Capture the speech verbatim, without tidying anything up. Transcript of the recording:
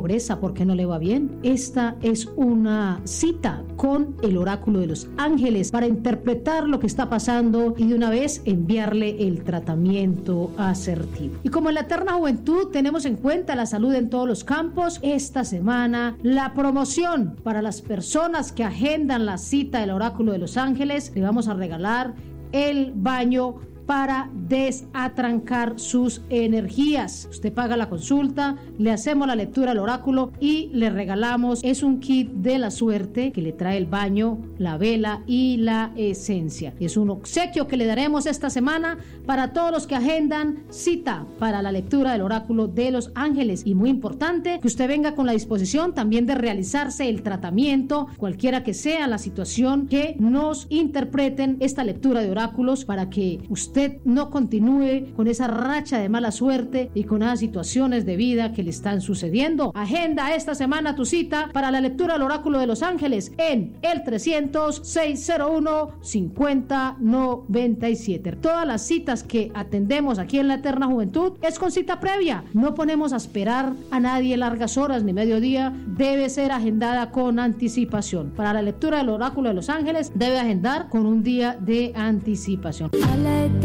progresa, ¿por qué no le va bien? Esta es una cita con el oráculo de los ángeles para interpretar lo que está pasando y de una vez enviarle el tratamiento asertivo. Y como en la eterna juventud tenemos en cuenta la salud en todos los campos, esta semana la promoción para las personas que agendan la cita del oráculo de los ángeles, le vamos a regalar el baño para desatrancar sus energías. Usted paga la consulta, le hacemos la lectura al oráculo y le regalamos, es un kit de la suerte que le trae el baño, la vela y la esencia. Es un obsequio que le daremos esta semana para todos los que agendan cita para la lectura del oráculo de los ángeles. Y muy importante que usted venga con la disposición también de realizarse el tratamiento, cualquiera que sea la situación, que nos interpreten esta lectura de oráculos para que usted Usted no continúe con esa racha de mala suerte y con esas situaciones de vida que le están sucediendo. Agenda esta semana tu cita para la lectura del oráculo de los ángeles en el trescientos, seiscientos uno, cincuenta noventa y siete. Todas las citas que atendemos aquí en la Eterna Juventud es con cita previa. No ponemos a esperar a nadie largas horas ni mediodía. Debe ser agendada con anticipación. Para la lectura del oráculo de los ángeles debe agendar con un día de anticipación.